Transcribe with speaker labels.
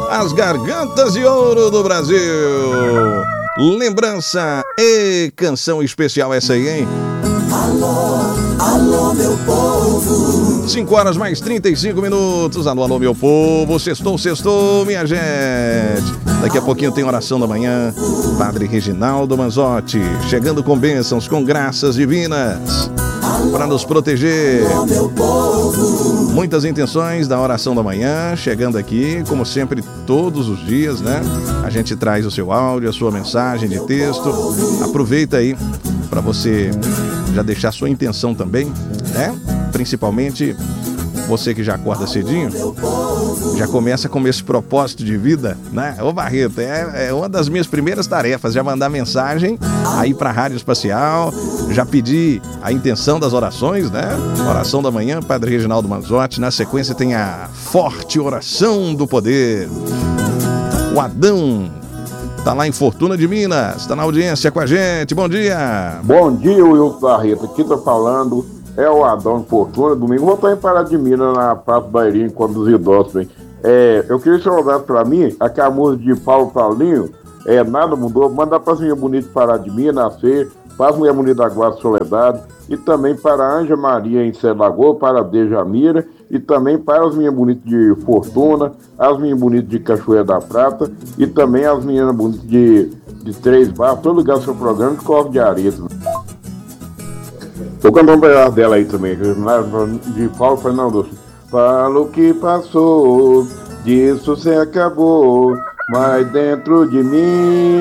Speaker 1: As gargantas de ouro do Brasil. Lembrança e canção especial essa aí, hein?
Speaker 2: Alô, alô, meu povo.
Speaker 1: 5 horas mais 35 minutos. Alô, alô, meu povo. Sextou, minha gente. Daqui a pouquinho tem oração da manhã. Padre Reginaldo Manzotti chegando com bênçãos, com graças divinas para nos proteger. Muitas intenções da oração da manhã chegando aqui, como sempre, todos os dias, né? A gente traz o seu áudio, a sua mensagem de texto. Aproveita aí para você já deixar sua intenção também, né? Principalmente você que já acorda cedinho, já começa com esse propósito de vida, né? Ô Barreto, é uma das minhas primeiras tarefas, já mandar mensagem aí pra Rádio Espacial, já pedir a intenção das orações, né? Oração da manhã, Padre Reginaldo Manzotti. Na sequência tem a forte oração do poder. O Adão tá lá em Fortuna de Minas, tá na audiência com a gente. Bom dia!
Speaker 3: Bom dia, Wilson Barreto. Aqui tá falando é o Adão de Fortuna. Domingo vou estar em Pará de Minas, na Praça Bairinho, quando os idosos vêm. Eu queria que você mandasse pra mim aquela música de Paulo Paulinho, Nada Mudou. Mandar pra Mulher Bonita de Pará de Minas, Nascer, para as Mulher Bonita da Guarda Soledade, e também para a Anja Maria em Lagoa, para a Dejamira, e também para as meninas bonitas de Fortuna, as meninas bonitas de Cachoeira da Prata, e também as meninas bonitas de Três Barras, todo lugar do seu programa de Corvo de Areia. Vou cantar um pedaço dela aí também, de Paulo Fernando. Fala o que passou, disso se acabou, mas dentro de mim